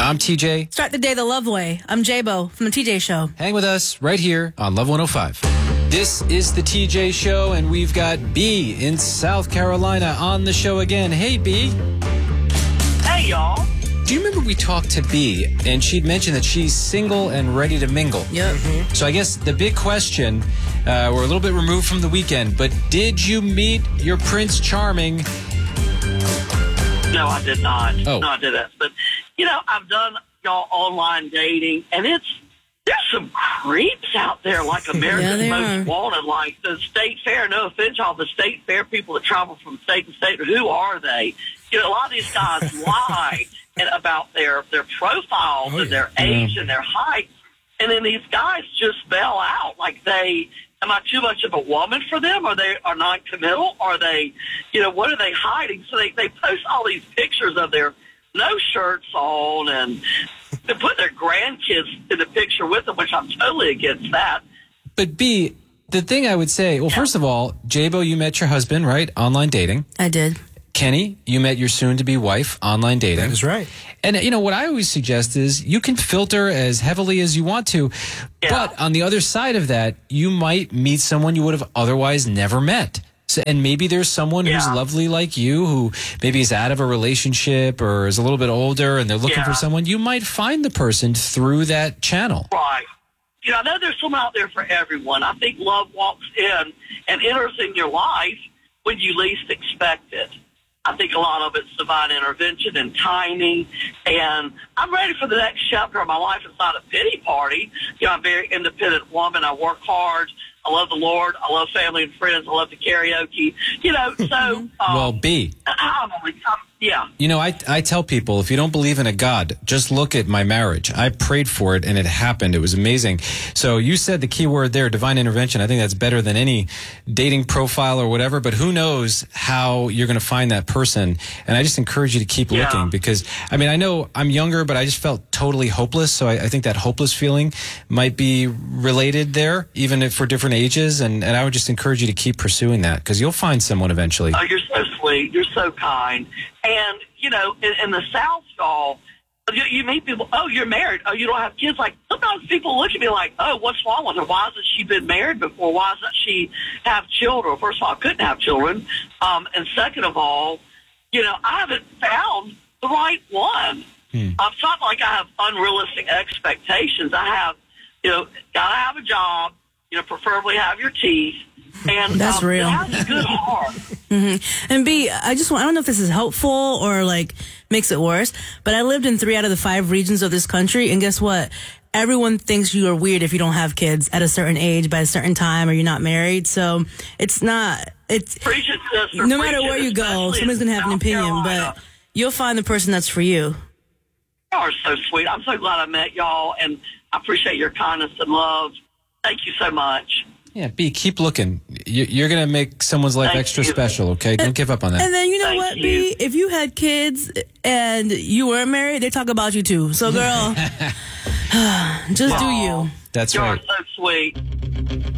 I'm TJ. Start the day the love way. I'm J-Bo from the TJ Show. Hang with us right here on Love 105. This is the TJ Show, and we've got B in South Carolina on the show again. Hey, B. Hey, y'all. Do you remember we talked to B, and she'd mentioned that she's single and ready to mingle? Yep. Mm-hmm. So I guess the big question, we're a little bit removed from the weekend, but did you meet your Prince Charming? No, I did not. Oh. No, I didn't. But, I've done, y'all, online dating, and there's some creeps out there like America's Most Wanted, like the State Fair. No offense, all the State Fair people that travel from state to state. Who are they? A lot of these guys lie about their profiles and their age and their height, and then these guys just bail out. Like, am I too much of a woman for them? Are they non-committal? Are they, what are they hiding? So they post all these pictures of their no shirts on, and they put their grandkids in the picture with them, which I'm totally against that. But B, the thing I would say, first of all, J-Bo, you met your husband, right? Online dating. I did. Kenny, you met your soon-to-be wife online dating. That is right. And, what I always suggest is you can filter as heavily as you want to. Yeah. But on the other side of that, you might meet someone you would have otherwise never met. So, and maybe there's someone who's lovely like you who maybe is out of a relationship or is a little bit older and they're looking for someone. You might find the person through that channel. Right. I know there's someone out there for everyone. I think love walks in and enters in your life when you least expect it. I think a lot of it's divine intervention and timing, and I'm ready for the next chapter of my life. It's not a pity party. I'm a very independent woman. I work hard. I love the Lord. I love family and friends. I love the karaoke. So... well, B. Yeah. I tell people, if you don't believe in a God, just look at my marriage. I prayed for it, and it happened. It was amazing. So you said the key word there, divine intervention. I think that's better than any dating profile or whatever, but who knows how you're going to find that person. And I just encourage you to keep looking because, I know I'm younger, but I just felt totally hopeless. So I think that hopeless feeling might be related there, even if for different ages. And I would just encourage you to keep pursuing that because you'll find someone eventually. Oh, you're so sweet. You're so kind. And, in the South, y'all, you meet people, oh, you're married. Oh, you don't have kids. Like, sometimes people look at me like, oh, what's wrong with her? Why hasn't she been married before? Why doesn't she have children? First of all, I couldn't have children. And second of all, I haven't found the right one. It's not like I have unrealistic expectations. I have, gotta have a job, preferably have your teeth. And that's real. Have a good heart. Mm-hmm. And B, I don't know if this is helpful or makes it worse, but I lived in 3 out of the 5 regions of this country, and guess what? Everyone thinks you are weird if you don't have kids at a certain age by a certain time or you're not married. So it's no matter where you go, someone's gonna have an opinion, but you'll find the person that's for you. You are so sweet. I'm so glad I met y'all, and I appreciate your kindness and love. Thank you so much. Yeah, B, keep looking. You're going to make someone's life extra special, okay? Don't give up on that. And then, what, B? If you had kids and you weren't married, they talk about you too. So, girl, just do you. That's right. You're so sweet.